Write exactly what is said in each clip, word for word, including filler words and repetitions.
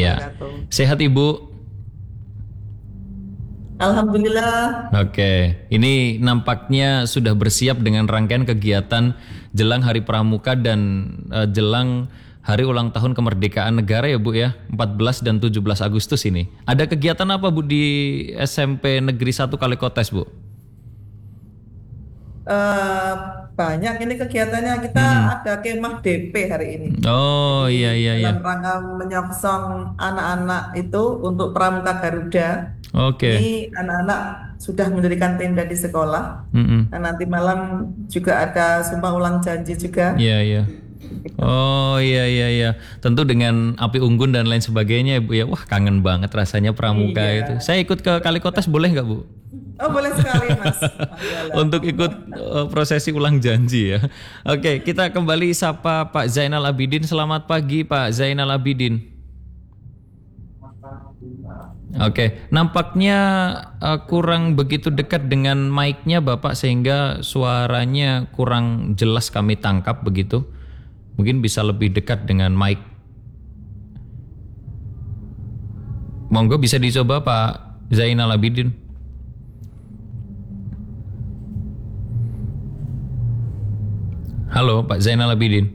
Ya. wabarakatuh. Sehat Ibu? Alhamdulillah. Oke, ini nampaknya sudah bersiap dengan rangkaian kegiatan jelang Hari Pramuka dan eh, jelang Hari Ulang Tahun Kemerdekaan Negara ya Bu ya, empat belas dan tujuh belas Agustus ini. Ada kegiatan apa Bu di S M P Negeri satu Kalikotes Bu? Eh, banyak ini kegiatannya. Kita Mm-mm. ada kemah D P hari ini. Oh Jadi iya iya iya. dalam rangka menyongsong anak-anak itu untuk Pramuka Garuda. Ini Oke. anak-anak sudah mendirikan tenda di sekolah. Mm-mm. Dan nanti malam juga ada sumpah ulang janji juga. Iya iya. Oh iya iya iya. Tentu dengan api unggun dan lain sebagainya ya Bu ya. Wah kangen banget rasanya pramuka Iya. itu. Saya ikut ke Kalikotes boleh nggak Bu? Oh, boleh sekali, Mas. Ayolah. Untuk ikut eh, prosesi ulang janji ya. Oke, kita kembali sapa Pak Zainal Abidin. Selamat pagi Pak Zainal Abidin. Oke, nampaknya eh, kurang begitu dekat dengan mic-nya Bapak sehingga suaranya kurang jelas kami tangkap begitu. Mungkin bisa lebih dekat dengan mic. Monggo bisa dicoba Pak Zainal Abidin. Halo Pak Zainal Abidin.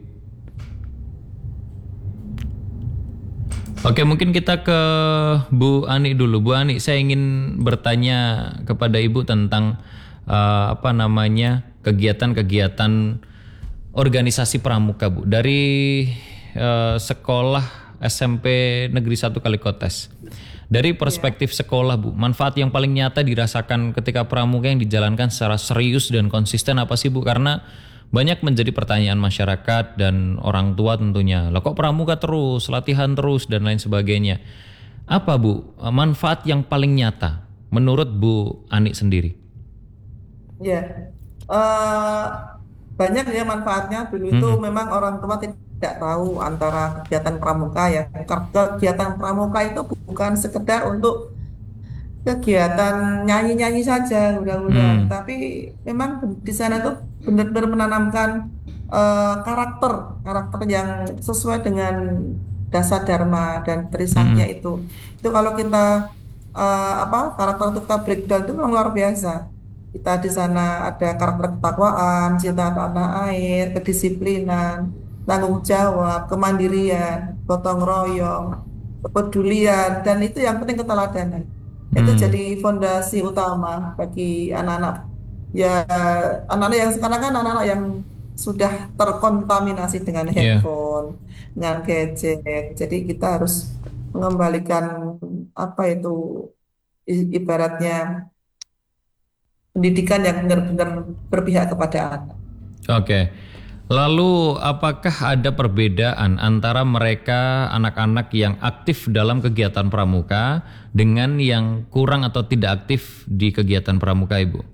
Oke, mungkin kita ke Bu Ani dulu. Bu Ani, saya ingin bertanya kepada Ibu tentang eh, apa namanya kegiatan-kegiatan organisasi pramuka, Bu. Dari eh, sekolah S M P Negeri satu Kalikotes. Dari Iya. perspektif sekolah, Bu, manfaat yang paling nyata dirasakan ketika pramuka yang dijalankan secara serius dan konsisten apa sih, Bu? Karena banyak menjadi pertanyaan masyarakat dan orang tua tentunya. Lah kok pramuka terus, latihan terus dan lain sebagainya. Apa Bu manfaat yang paling nyata menurut Bu Ani sendiri? Ya, eh banyak ya manfaatnya. Dulu itu Mm-mm. memang orang tua tidak tahu antara kegiatan pramuka ya. Ke- Kegiatan pramuka itu bukan sekedar untuk kegiatan nyanyi-nyanyi saja, udah-udah. Mm. Tapi memang di sana tuh benar-benar menanamkan eh, karakter, karakter yang sesuai dengan dasar dharma dan trisaknya Mm-mm. itu. Itu kalau kita eh, apa karakter itu kita breakdown itu memang luar biasa. Kita di sana ada karakter ketakwaan, cinta tanah air, kedisiplinan, tanggung jawab, kemandirian, gotong royong, kepedulian, dan itu yang penting keteladanan. Itu Mm. jadi fondasi utama bagi anak-anak. Ya, anak-anak yang sekarang kan anak-anak yang sudah terkontaminasi dengan Iya. handphone, dengan gadget. Jadi kita harus mengembalikan apa itu i- ibaratnya pendidikan yang benar-benar berpihak kepada anak. Oke. Lalu apakah ada perbedaan antara mereka anak-anak yang aktif dalam kegiatan pramuka dengan yang kurang atau tidak aktif di kegiatan pramuka, Ibu?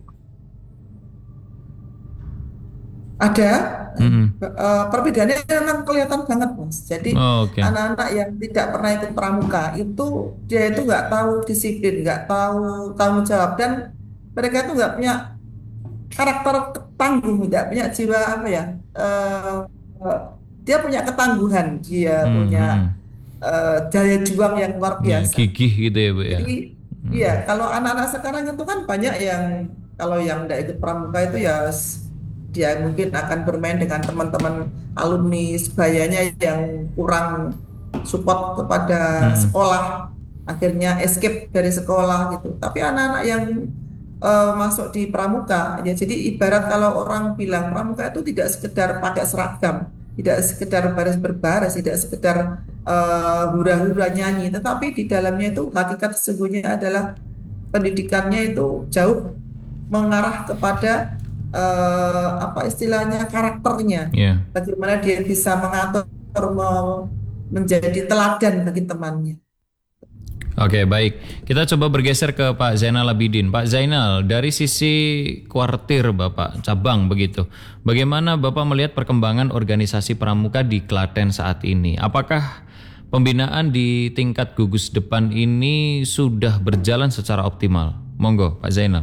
Ada Mm-mm. eh, perbedaannya memang kelihatan banget, Mas. Jadi Oh, oke. anak-anak yang tidak pernah ikut pramuka itu dia itu nggak tahu disiplin, nggak tahu tanggung jawab dan mereka itu nggak punya karakter tangguh, nggak punya jiwa apa ya? eh, eh, Dia punya ketangguhan, dia punya Mm-mm. eh, daya juang yang luar Ya, biasa. gigih gitu ya, Bu ya. Jadi iya, Mm. kalau anak-anak sekarang itu kan banyak yang kalau yang tidak ikut pramuka itu ya s- dia mungkin akan bermain dengan teman-teman alumni sebayanya yang kurang support kepada Mm-mm. sekolah, akhirnya escape dari sekolah gitu. Tapi anak-anak yang eh, masuk di pramuka, ya jadi ibarat kalau orang bilang pramuka itu tidak sekedar pakai seragam, tidak sekedar baris berbaris, tidak sekedar eh, hura-hura nyanyi, tetapi di dalamnya itu hakikat sesungguhnya adalah pendidikannya itu jauh mengarah kepada eh, apa istilahnya karakternya, Ya. bagaimana dia bisa mengatur mau menjadi teladan bagi temannya. Oke, baik. Kita coba bergeser ke Pak Zainal Abidin. Pak Zainal, dari sisi kuartir Bapak, cabang begitu. Bagaimana Bapak melihat perkembangan organisasi pramuka di Klaten saat ini? Apakah pembinaan di tingkat gugus depan ini sudah berjalan secara optimal? Monggo, Pak Zainal.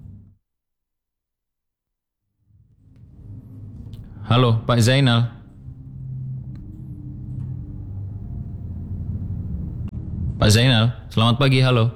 Halo, Pak Zainal. Pak Zainal, selamat pagi, halo.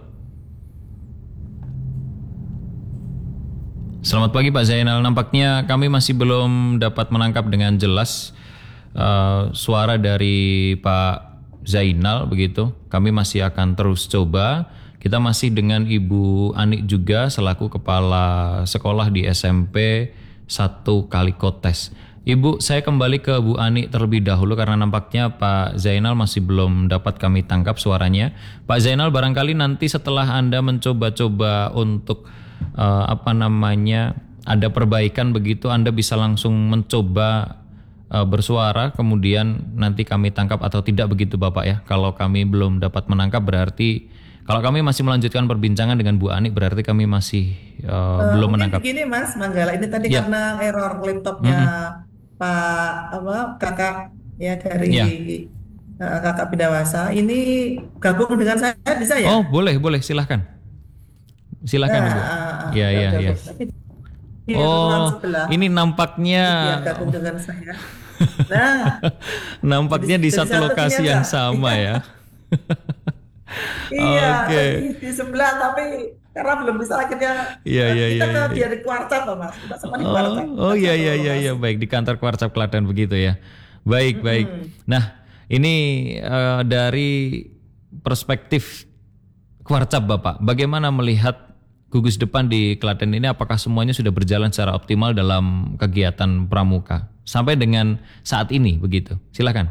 Selamat pagi Pak Zainal, nampaknya kami masih belum dapat menangkap dengan jelas uh, suara dari Pak Zainal begitu. Kami masih akan terus coba. Kita masih dengan Ibu Anik juga selaku kepala sekolah di S M P satu Kalikotes. Ibu, saya kembali ke Bu Anik terlebih dahulu karena nampaknya Pak Zainal masih belum dapat kami tangkap suaranya. Pak Zainal, barangkali nanti setelah Anda mencoba-coba untuk uh, apa namanya ada perbaikan begitu, Anda bisa langsung mencoba uh, bersuara, kemudian nanti kami tangkap atau tidak begitu Bapak ya. Kalau kami belum dapat menangkap berarti, kalau kami masih melanjutkan perbincangan dengan Bu Anik berarti kami masih uh, Eh, belum mungkin menangkap. begini Mas Manggala, ini tadi Ya, karena error laptopnya mm-mm. Pak apa kakak ya dari Ya. eh, kakak Bidawasa. Ini gabung dengan saya bisa ya? Oh boleh boleh silahkan silahkan Nah, Ibu. ah, ah, Ya ya ya udah ya. gabung. Tapi di ruangan Oh sebelah, ini nampaknya jadi biar gabung dengan saya. Nah, jadi, nampaknya di jadi satu satu ini lokasi aja. yang sama ya. Iya, tadi Oke. di sebelah tapi karena belum bisa akhirnya Iya eh, iya kita iya ke iya. dia Iya. di Kuarcap Pak, Mas. Kita sama di Oh, Kuarcap, oh kan iya satu iya iya iya, lokasi. baik di kantor Kuarcap Klaten begitu ya. Baik baik. Mm-mm. Nah, ini eh, dari perspektif Kuarcap Bapak, bagaimana melihat gugus depan di Klaten ini? Apakah semuanya sudah berjalan secara optimal dalam kegiatan pramuka sampai dengan saat ini begitu? Silakan.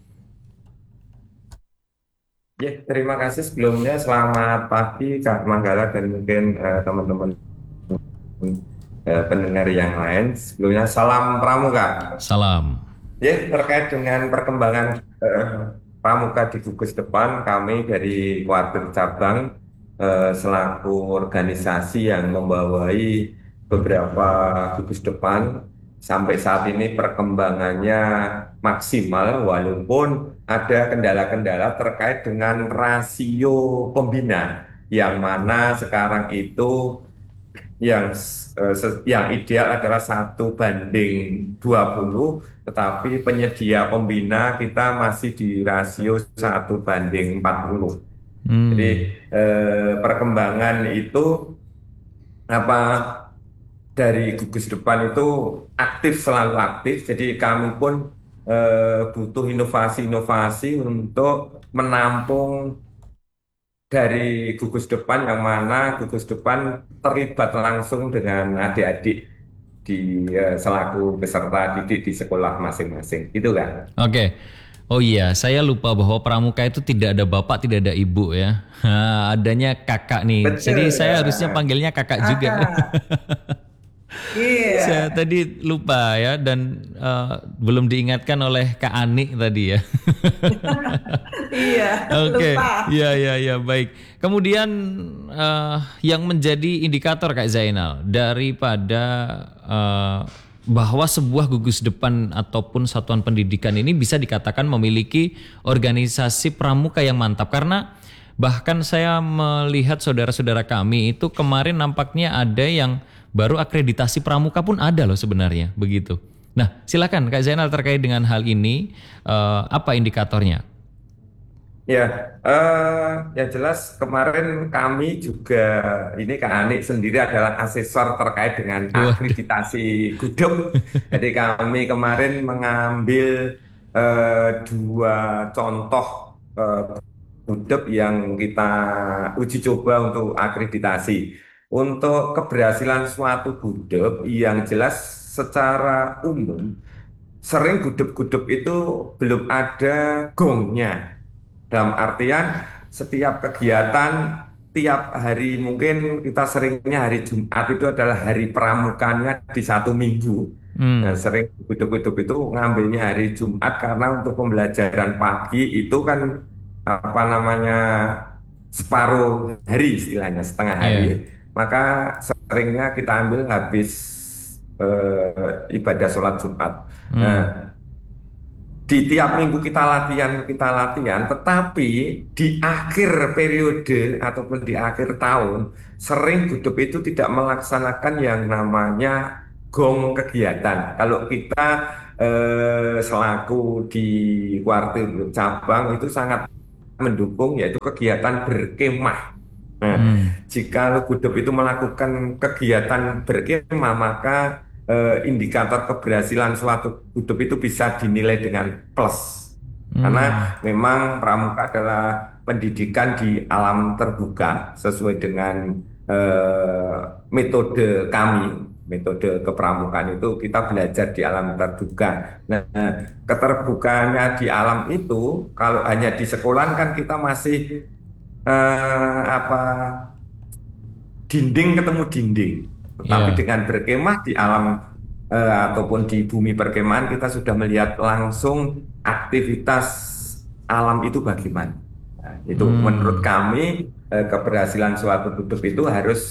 Ya, terima kasih sebelumnya. Selamat pagi Kak Manggala dan mungkin eh, teman-teman eh, pendengar yang lain. Sebelumnya salam Pramuka. Salam. Ya, terkait dengan perkembangan eh, Pramuka di gugus depan, kami dari Kuartir Cabang eh, selaku organisasi yang membawai beberapa gugus depan sampai saat ini perkembangannya maksimal walaupun ada kendala-kendala terkait dengan rasio pembina yang mana sekarang itu yang eh, se- yang ideal adalah satu banding dua puluh, tetapi penyedia pembina kita masih di rasio satu banding empat puluh. Jadi Hmm. eh, perkembangan itu apa dari gugus depan itu aktif, selalu aktif. Jadi kami pun eh, butuh inovasi-inovasi untuk menampung dari gugus depan yang mana gugus depan terlibat langsung dengan adik-adik di eh, selaku peserta didik di sekolah masing-masing. Itu kan? Oke. Oh iya, saya lupa bahwa pramuka itu tidak ada bapak, tidak ada ibu ya. Ha, adanya kakak nih. Jadi Betul ya. saya harusnya panggilnya kakak juga. Kakak, Saya iya, tadi lupa ya dan eh, belum diingatkan oleh Kak Ani tadi ya. iya, Oke, lupa. ya ya ya baik. Kemudian eh, yang menjadi indikator Kak Zainal daripada eh, bahwa sebuah gugus depan ataupun satuan pendidikan ini bisa dikatakan memiliki organisasi pramuka yang mantap karena bahkan saya melihat saudara-saudara kami itu kemarin nampaknya ada yang baru akreditasi pramuka pun ada loh sebenarnya begitu. Nah, silakan Kak Zainal terkait dengan hal ini eh, apa indikatornya? Ya, eh yang jelas kemarin kami juga ini Kak Anik sendiri adalah asesor terkait dengan Waduh. akreditasi gudeg. Jadi kami kemarin mengambil eh, dua contoh eh, gudeg yang kita uji coba untuk akreditasi. Untuk keberhasilan suatu gudeg yang jelas secara umum sering gudeg-gudeg itu belum ada gongnya. Dalam artian setiap kegiatan tiap hari mungkin kita seringnya hari Jumat itu adalah hari pramukanya di satu minggu. Nah, Hmm, sering hidup-hidup itu ngambilnya hari Jumat karena untuk pembelajaran pagi itu kan apa namanya separuh hari istilahnya setengah hari. ya. Maka seringnya kita ambil habis eh, ibadah sholat Jumat. Nah, Hmm. di tiap minggu kita latihan, kita latihan, tetapi di akhir periode ataupun di akhir tahun, sering gudeg itu tidak melaksanakan yang namanya gong kegiatan. Kalau kita eh, selaku di kuartir cabang itu sangat mendukung yaitu kegiatan berkemah. Nah, Hmm. jika Gudep itu melakukan kegiatan berkemah, maka eh, indikator keberhasilan suatu Gudep itu bisa dinilai dengan plus. Hmm. Karena memang pramuka adalah pendidikan di alam terbuka sesuai dengan eh, metode kami, metode kepramukaan itu kita belajar di alam terbuka. Nah, keterbukaannya di alam itu kalau hanya di sekolah kan kita masih eh, apa dinding ketemu dinding. Tetapi Ya. dengan berkemah di alam eh, ataupun di bumi perkemahan kita sudah melihat langsung aktivitas alam itu bagaimana. Nah, itu menurut Hmm. kami eh, keberhasilan suatu hidup itu harus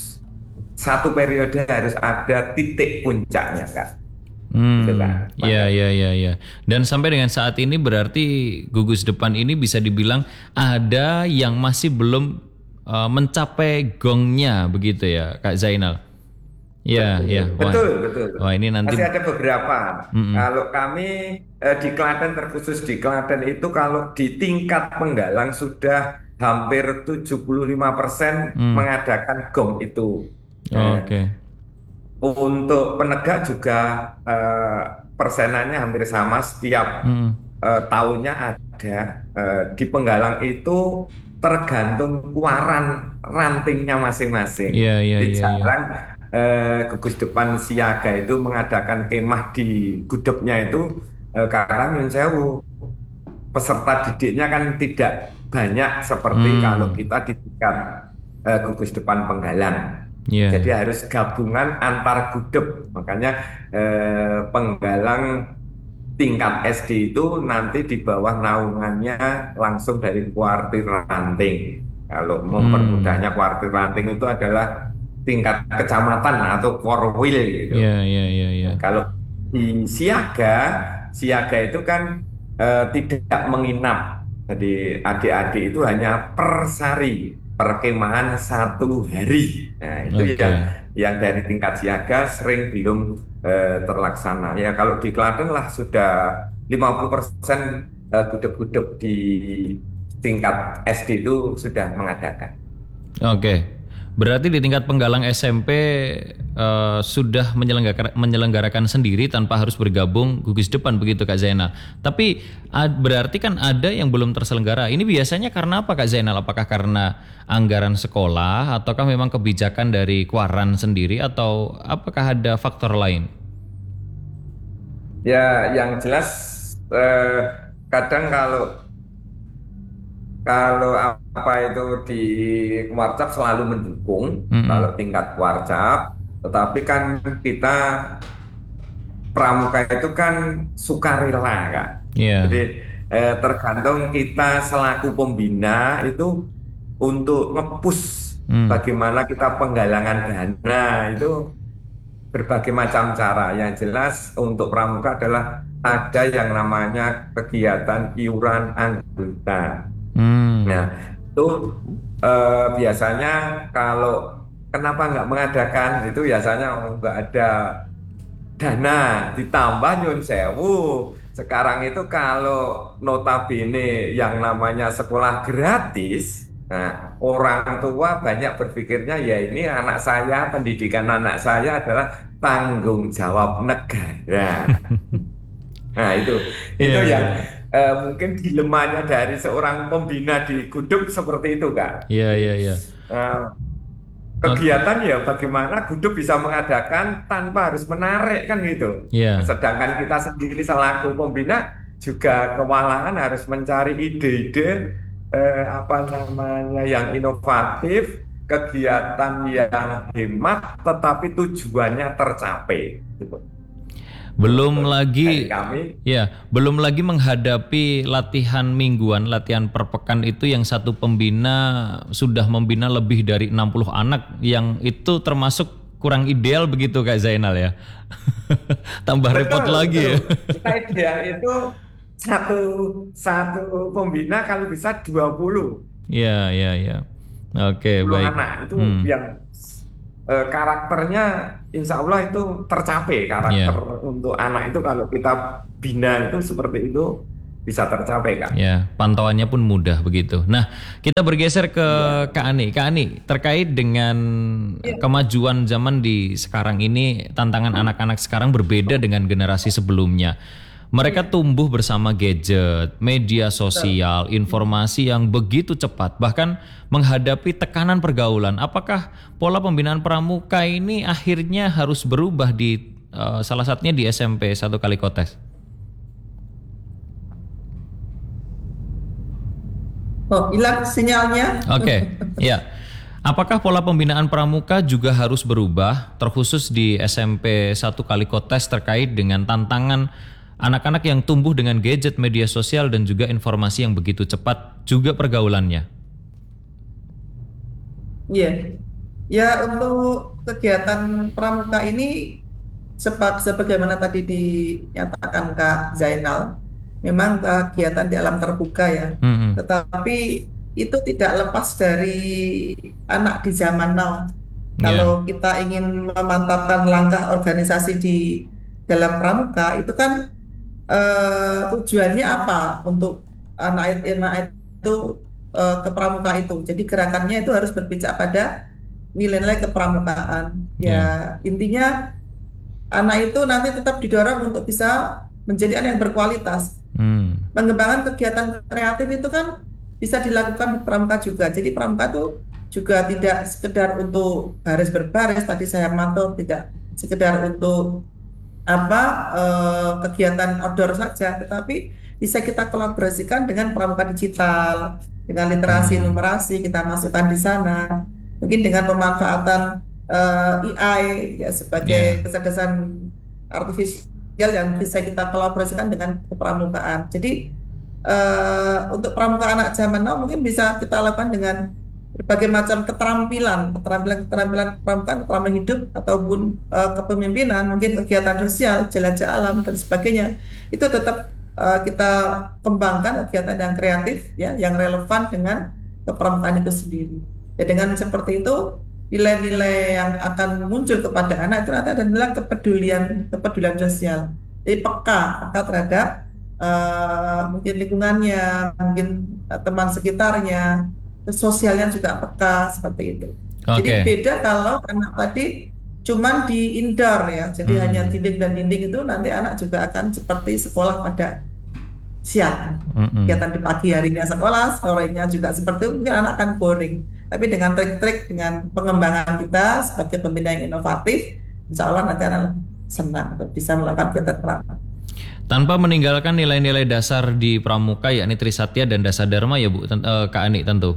satu periode harus ada titik puncaknya, Kak. Gitu, Hmm, Kak. ya, Makanya ya, ya, ya. Dan sampai dengan saat ini berarti gugus depan ini bisa dibilang ada yang masih belum uh, mencapai gongnya begitu ya, Kak Zainal. Ya, betul, ya. Wah, betul, betul. wah ini nanti. Masih ada beberapa. Mm-mm. Kalau kami eh, di Klaten, terkhusus di Klaten itu kalau di tingkat penggalang sudah hampir tujuh puluh lima persen Hmm, mengadakan gong itu. Eh, oke. untuk penegak juga eh, persenannya hampir sama setiap Hmm, eh, tahunnya ada. Eh, di penggalang itu tergantung kuaran rantingnya masing-masing. ya, ya, Jadi ya, ya. jarang eh, gugus depan siaga itu mengadakan kemah di gudepnya itu eh, karena nyun sewu peserta didiknya kan tidak banyak seperti kalau Hmm, kita di tingkat eh, gugus depan penggalang. Jadi ya. harus gabungan antar gudep. Makanya eh, penggalang tingkat S D itu nanti di bawah naungannya langsung dari kuartir ranting. Kalau Hmm, mempermudahnya kuartir ranting itu adalah tingkat kecamatan atau korwil gitu. ya, ya, ya, Nah, ya. kalau di siaga, siaga itu kan eh, tidak menginap. Jadi adik-adik itu hanya per sari, perkemahan satu hari. Nah, itu yang Oke. yang dari tingkat siaga sering belum eh, terlaksana. Ya kalau di Klaten lah sudah lima puluh persen eh, gudeg-gudeg di tingkat S D itu sudah mengadakan. Oke, berarti di tingkat penggalang S M P eh, sudah menyelenggarakan, menyelenggarakan sendiri tanpa harus bergabung gugus depan begitu Kak Zainal. Tapi ad- berarti kan ada yang belum terselenggara. Ini biasanya karena apa Kak Zainal? Apakah karena anggaran sekolah ataukah memang kebijakan dari Kuaran sendiri atau apakah ada faktor lain? Ya, yang jelas eh, kadang kalau Kalau apa itu di Warcap selalu mendukung kalau Mm-mm. tingkat Warcap, tetapi kan kita pramuka itu kan sukarela, Kak. Iya. Jadi eh, tergantung kita selaku pembina itu untuk nge-push Hmm. bagaimana kita penggalangan dana itu berbagai macam cara. Yang jelas untuk pramuka adalah ada yang namanya kegiatan iuran anggota. Hmm. Nah, itu eh, biasanya kalau kenapa nggak mengadakan itu biasanya oh, nggak ada dana ditambah nyun sewu. Sekarang itu kalau notabene yang namanya sekolah gratis, nah orang tua banyak berpikirnya ya ini anak saya, pendidikan anak saya adalah tanggung jawab negara. Nah, itu itu Iya, yang iya. eh, mungkin dilemanya dari seorang pembina di Gudeg seperti itu, Kak. Iya, Jadi iya, iya. eh, Oke. kegiatan ya bagaimana Gudeg bisa mengadakan tanpa harus menarik kan gitu. Iya. Sedangkan kita sendiri selaku pembina juga kewalahan harus mencari ide-ide eh, apa namanya yang inovatif, kegiatan yang hemat tetapi tujuannya tercapai. Gitu. Belum Untuk dari lagi kami. ya, belum lagi menghadapi latihan mingguan, latihan per pekan itu yang satu pembina sudah membina lebih dari enam puluh anak yang itu termasuk kurang ideal begitu Kak Zainal ya. Tambah repot Betul, lagi betul. ya. Kita ideal itu satu satu pembina kalau bisa dua puluh Iya, iya, iya. Oke, puluh baik. anak itu Hmm, yang eh, karakternya insya Allah itu tercapai karakter ya. untuk anak itu kalau kita bina itu seperti itu bisa tercapai, Kak. Ya, pantauannya pun mudah begitu. Nah, kita bergeser ke Kak Ani. Kak Ani, terkait dengan kemajuan zaman di sekarang ini, tantangan anak-anak sekarang berbeda dengan generasi sebelumnya. Mereka tumbuh bersama gadget, media sosial, informasi yang begitu cepat, bahkan menghadapi tekanan pergaulan. Apakah pola pembinaan pramuka ini akhirnya harus berubah di eh, salah satunya di S M P Satu Kalikotes? Oh, hilang sinyalnya. Oke, ya. Apakah pola pembinaan pramuka juga harus berubah, terkhusus di S M P Satu Kalikotes terkait dengan tantangan anak-anak yang tumbuh dengan gadget, media sosial, dan juga informasi yang begitu cepat, juga pergaulannya? Iya. Ya, untuk kegiatan pramuka ini sepak sebagaimana tadi dinyatakan Kak Zainal, memang kegiatan di alam terbuka ya. Hmm, Tetapi itu tidak lepas dari anak di zaman now. ya, Kalau kita ingin memantapkan langkah organisasi di dalam pramuka, itu kan eh, tujuannya apa untuk anak-anak itu eh, ke pramuka itu. Jadi gerakannya itu harus berpijak pada nilai-nilai kepramukaan. ya, Ya, intinya anak itu nanti tetap didorong untuk bisa menjadi anak yang berkualitas. hmm, Pengembangan kegiatan kreatif itu kan bisa dilakukan di pramuka juga. Jadi pramuka itu juga tidak sekedar untuk baris berbaris, tadi saya mantau tidak sekedar untuk apa eh, kegiatan outdoor saja, tetapi bisa kita kolaborasikan dengan pramuka digital, dengan literasi hmm, numerasi kita masukkan di sana, mungkin dengan pemanfaatan eh, A I ya sebagai ya, kecerdasan artifisial yang bisa kita kolaborasikan dengan kepramukaan. Jadi eh, untuk pramuka anak zaman now mungkin bisa kita lakukan dengan berbagai macam keterampilan, keterampilan keterampilan pramuka, keterampilan hidup ataupun eh, kepemimpinan, mungkin kegiatan sosial, jelajah alam dan sebagainya. Itu tetap eh, kita kembangkan kegiatan yang kreatif ya, yang relevan dengan kepramukaan itu sendiri. Ya, dengan seperti itu nilai-nilai yang akan muncul kepada anak itu nanti ada nilai kepedulian, kepedulian sosial. Jadi peka, peka terhadap eh, mungkin lingkungannya, mungkin eh, teman sekitarnya, terus sosialnya juga peka seperti itu. Jadi oke, beda kalau anak tadi cuman di indoor ya, jadi hanya hmm, dinding dan dinding itu nanti anak juga akan seperti sekolah pada siang. hmm, hmm. Kegiatan di pagi harinya sekolah, sorenya juga seperti itu, mungkin anak akan boring. Tapi dengan trik-trik, dengan pengembangan kita sebagai pembina yang inovatif, insya Allah nanti anak senang untuk bisa melakukan kegiatan pramuka. Tanpa meninggalkan nilai-nilai dasar di pramuka, yakni Trisatya dan Dasadharma ya Bu, Ten- eh, Kak Ani tentu.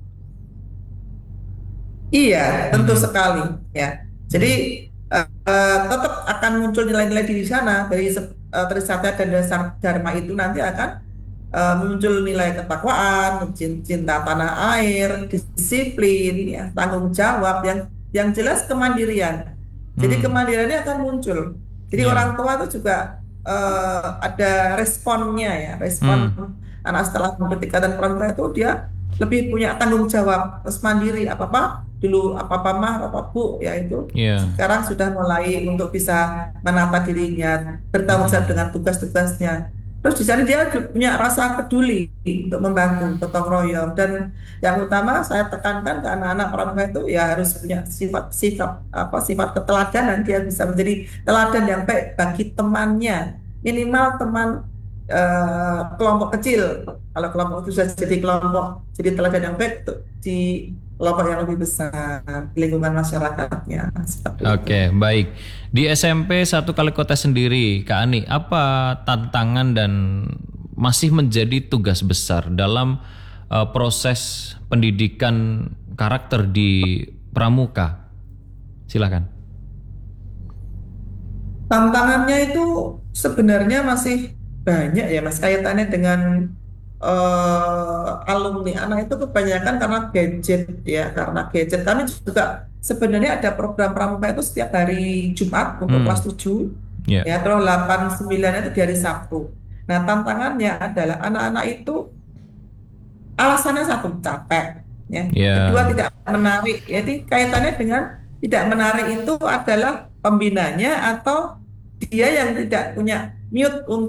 Iya, tentu Hmm, sekali ya. Jadi eh, eh, tetap akan muncul nilai-nilai di sana dari se- eh, Trisatya dan dasar Dharma itu nanti akan eh, muncul nilai ketakwaan, cin- cinta tanah air, disiplin, ya, tanggung jawab yang yang jelas kemandirian. Jadi hmm, kemandiriannya akan muncul. Jadi ya, orang tua itu juga eh, ada responnya ya, respon hmm, anak setelah mengikuti kegiatan pramuka itu dia lebih punya tanggung jawab, terus mandiri apa-apa dulu apa-apa mah apa bu ya itu ya, sekarang sudah mulai untuk bisa menata dirinya bertanggung jawab hmm, dengan tugas-tugasnya, terus di sana dia juga punya rasa peduli untuk membantu gotong royong, dan yang utama saya tekankan ke anak-anak pramuka itu ya harus punya sifat sifat apa sifat keteladanan, dia bisa menjadi teladan yang baik bagi temannya, minimal teman eh, kelompok kecil. Kalau kelompok itu sudah jadi kelompok, jadi teladan yang baik untuk di kelompok yang lebih besar, lingkungan masyarakatnya seperti itu. oke, baik. Di S M P Satu Kalikotes sendiri, Kak Ani, apa tantangan dan masih menjadi tugas besar dalam eh, proses pendidikan karakter di pramuka? Silakan. Tantangannya itu sebenarnya masih banyak ya Mas, kaitannya dengan eh, alumni anak itu kebanyakan karena gadget ya, karena gadget. Kami juga sebenarnya ada program pramuka itu setiap hari Jumat untuk Hmm, kelas tujuh ya, ya, terus delapan sembilan itu di hari Sabtu. Nah, tantangannya adalah anak-anak itu alasannya satu capek ya, kedua ya, tidak menarik. Jadi kaitannya dengan tidak menarik itu adalah pembinanya atau dia yang tidak punya mute untuk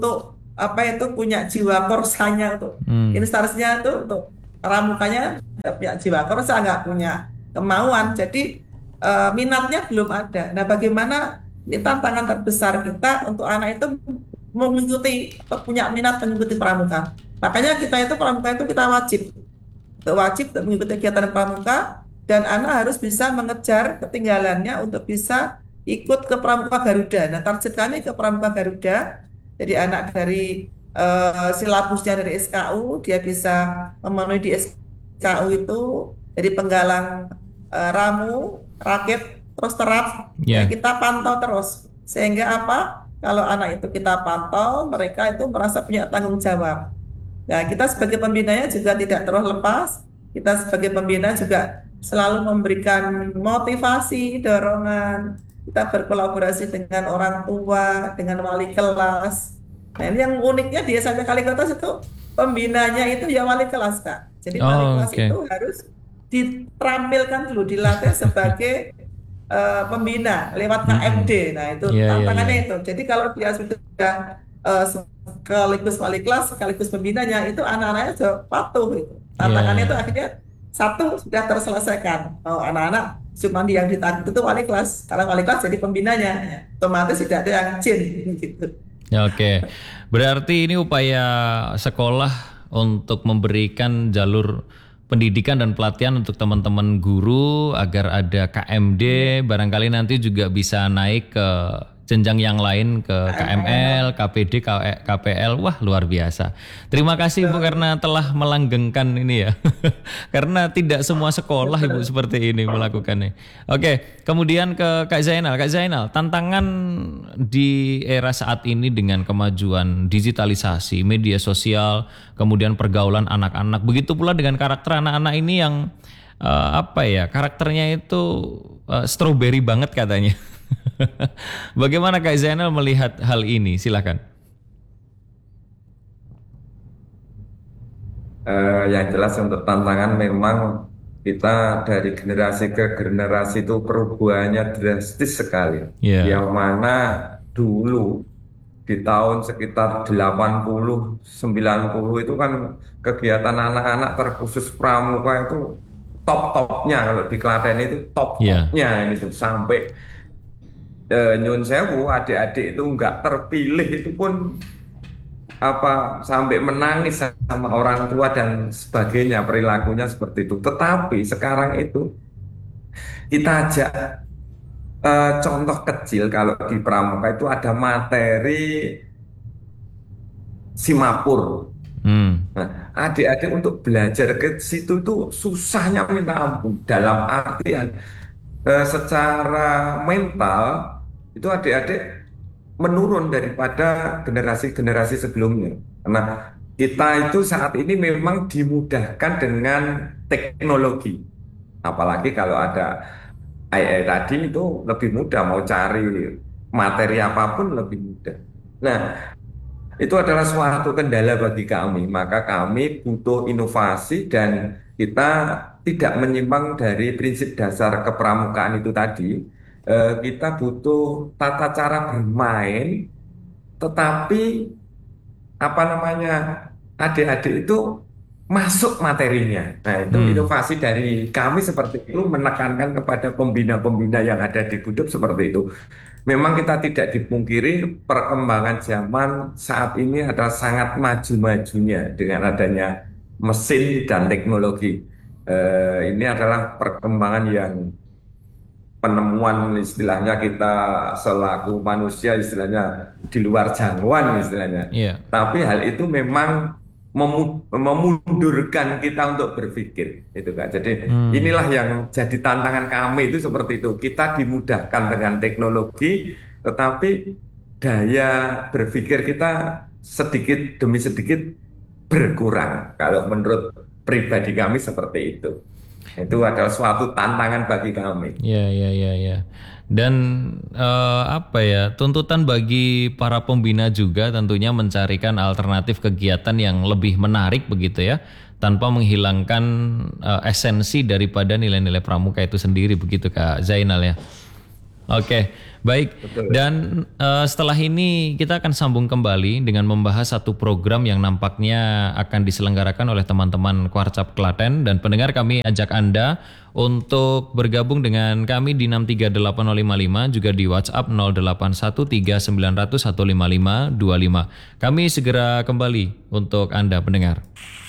apa itu punya jiwa korsanya untuk Hmm. instansinya itu untuk pramukanya nggak punya jiwa korsa, nggak punya kemauan. Jadi eh, minatnya belum ada. Nah, bagaimana ini tantangan terbesar kita untuk anak itu mengikuti atau punya minat mengikuti pramuka. Makanya kita itu pramuka itu kita wajib untuk wajib untuk mengikuti kegiatan pramuka dan anak harus bisa mengejar ketinggalannya untuk bisa ikut ke Pramuka Garuda. Nah, target kami ke Pramuka Garuda, jadi anak dari eh, silabusnya dari S K U, dia bisa memenuhi di S K U itu dari penggalang eh, ramu, rakit, terus terap, ya Ya. kita pantau terus. Sehingga apa? Kalau anak itu kita pantau, mereka itu merasa punya tanggung jawab. Nah, kita sebagai pembinanya juga tidak terlepas. Kita sebagai pembina juga selalu memberikan motivasi, dorongan. Kita berkolaborasi dengan orang tua, dengan wali kelas. Nah, ini yang uniknya di S M P Kaligatos itu pembinanya itu ya wali kelas, Kak. Jadi wali Oh, kelas itu oke. harus diterampilkan dulu, dilatih sebagai eh, pembina lewat Mm-mm. K M D. Nah, itu Iya, iya, iya. tantangannya itu. Jadi kalau dia sudah eh, sekaligus wali kelas, sekaligus pembinanya, itu anak-anaknya sudah patuh itu. Iya, Tantangannya iya. itu akhirnya satu sudah terselesaikan. Oh, anak-anak cuma yang ditagih itu wali kelas. Karena wali kelas jadi pembinanya, otomatis tidak ada yang jin gitu. Ya, oke. Berarti ini upaya sekolah untuk memberikan jalur pendidikan dan pelatihan untuk teman-teman guru agar ada K M D, Iya, barangkali nanti juga bisa naik ke jenjang yang lain ke K M L, K M L. K P D, K P L. Wah, luar biasa. Terima kasih Ibu Betul, karena telah melanggengkan ini ya. Karena tidak semua sekolah Ibu betul. seperti ini melakukannya. Oke, kemudian ke Kak Zainal. Kak Zainal, tantangan di era saat ini dengan kemajuan digitalisasi, media sosial, kemudian pergaulan anak-anak, begitu pula dengan karakter anak-anak ini yang eh, apa ya, karakternya itu eh, strawberry banget katanya. Bagaimana Kak Zainal melihat hal ini? Silakan. Eh, yang jelas untuk tantangan memang kita dari generasi ke generasi itu perubahannya drastis sekali. Ya, Yang mana dulu di tahun sekitar delapan puluh sembilan puluh itu kan kegiatan anak-anak terkhusus pramuka itu top-topnya kalau di Klaten itu ya, top-topnya ini tuh sampai eh, nyun sewu adik-adik itu nggak terpilih itu pun apa sampai menangis sama orang tua dan sebagainya perilakunya seperti itu. Tetapi sekarang itu kita ajak eh, contoh kecil kalau di Pramuka itu ada materi Simapur. hmm, Nah, adik-adik untuk belajar ke situ itu susahnya minta ampun. Dalam artian eh, secara mental itu adik-adik menurun daripada generasi-generasi sebelumnya. Karena kita itu saat ini memang dimudahkan dengan teknologi. Apalagi kalau ada A I tadi itu lebih mudah mau cari materi apapun lebih mudah. Nah, itu adalah suatu kendala bagi kami. Maka kami butuh inovasi dan kita tidak menyimpang dari prinsip dasar kepramukaan itu tadi. Eh, kita butuh tata cara bermain, tetapi apa namanya adik-adik itu masuk materinya. Nah, itu hmm, inovasi dari kami seperti itu menekankan kepada pembina-pembina yang ada di Gudub seperti itu. Memang kita tidak dipungkiri perkembangan zaman saat ini adalah sangat maju-majunya dengan adanya mesin dan teknologi. Eh, ini adalah perkembangan yang penemuan istilahnya kita selaku manusia istilahnya di luar jangkauan istilahnya. ya, Tapi hal itu memang memu- memundurkan kita untuk berpikir itu kan. Jadi hmm. inilah yang jadi tantangan kami itu seperti itu. Kita dimudahkan dengan teknologi, tetapi daya berpikir kita sedikit demi sedikit berkurang. Kalau menurut pribadi kami seperti itu. Itu adalah suatu tantangan bagi kami. Ya, ya, ya, ya. Dan eh, apa ya, tuntutan bagi para pembina juga tentunya mencarikan alternatif kegiatan yang lebih menarik begitu ya, tanpa menghilangkan eh, esensi daripada nilai-nilai pramuka itu sendiri begitu Kak Zainal ya. Oke, baik. Betul. Dan eh, setelah ini kita akan sambung kembali dengan membahas satu program yang nampaknya akan diselenggarakan oleh teman-teman Kuarcap Klaten, dan pendengar, kami ajak Anda untuk bergabung dengan kami di enam tiga delapan nol lima lima, juga di WhatsApp nol delapan satu tiga sembilan nol nol satu lima lima dua lima. Kami segera kembali untuk Anda pendengar.